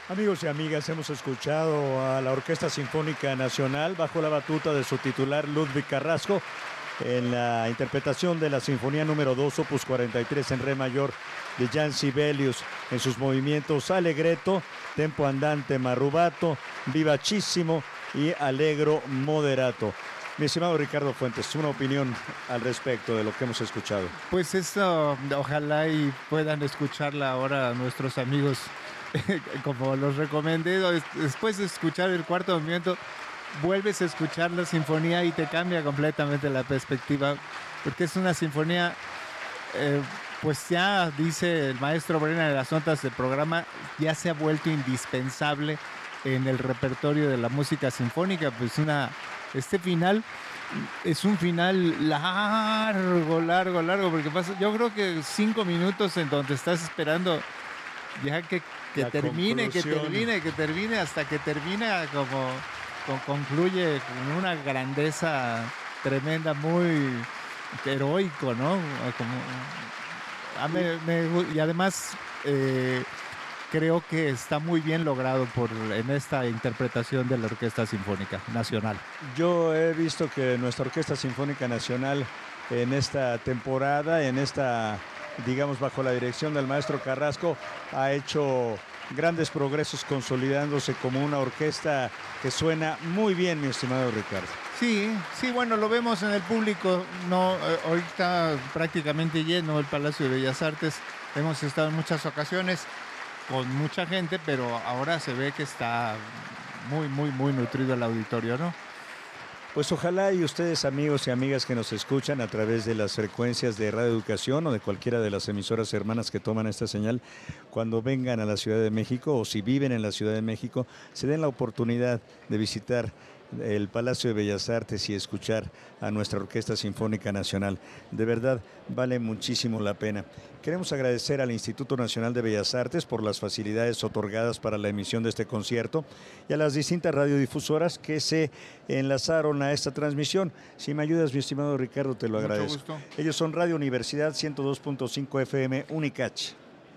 Amigos y amigas, hemos escuchado a la Orquesta Sinfónica Nacional bajo la batuta de su titular Ludwig Carrasco en la interpretación de la Sinfonía número 2, opus 43 en re mayor de Jan Sibelius, en sus movimientos allegretto, tempo andante marrubato, vivacissimo y allegro moderato. Mi estimado Ricardo Fuentes, una opinión al respecto de lo que hemos escuchado. Pues eso, ojalá y puedan escucharla ahora nuestros amigos, como los recomendé. Después de escuchar el cuarto movimiento, vuelves a escuchar la sinfonía y te cambia completamente la perspectiva, porque es una sinfonía, pues ya dice el maestro Brennan en las notas del programa, ya se ha vuelto indispensable en el repertorio de la música sinfónica. Pues este final es un final largo, porque pasa, yo creo que 5 minutos en donde estás esperando ya que termine, hasta que termina concluye con una grandeza tremenda, muy heroico, ¿no? Y además creo que está muy bien logrado en esta interpretación de la Orquesta Sinfónica Nacional. Yo he visto que nuestra Orquesta Sinfónica Nacional en esta temporada, digamos, bajo la dirección del maestro Carrasco, ha hecho grandes progresos consolidándose como una orquesta que suena muy bien, mi estimado Ricardo. Sí, bueno, lo vemos en el público, ahorita prácticamente lleno el Palacio de Bellas Artes. Hemos estado en muchas ocasiones con mucha gente, pero ahora se ve que está muy nutrido el auditorio, ¿no? Pues ojalá y ustedes, amigos y amigas que nos escuchan a través de las frecuencias de Radio Educación o de cualquiera de las emisoras hermanas que toman esta señal, cuando vengan a la Ciudad de México o si viven en la Ciudad de México, se den la oportunidad de visitar el Palacio de Bellas Artes y escuchar a nuestra Orquesta Sinfónica Nacional. De verdad, vale muchísimo la pena. Queremos agradecer al Instituto Nacional de Bellas Artes por las facilidades otorgadas para la emisión de este concierto y a las distintas radiodifusoras que se enlazaron a esta transmisión. Si me ayudas, mi estimado Ricardo, te lo agradezco. Mucho gusto. Ellos son Radio Universidad 102.5 FM Unicach.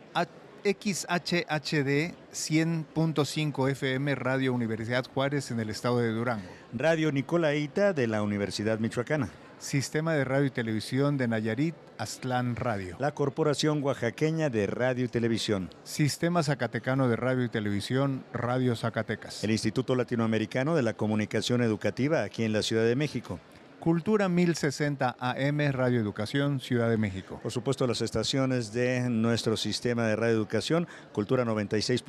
XHHD 100.5 FM Radio Universidad Juárez en el estado de Durango. Radio Nicolaita de la Universidad Michoacana. Sistema de Radio y Televisión de Nayarit, Aztlán Radio. La Corporación Oaxaqueña de Radio y Televisión. Sistema Zacatecano de Radio y Televisión, Radio Zacatecas. El Instituto Latinoamericano de la Comunicación Educativa aquí en la Ciudad de México. Cultura 1060 AM, Radio Educación, Ciudad de México. Por supuesto, las estaciones de nuestro sistema de Radio Educación, Cultura 96.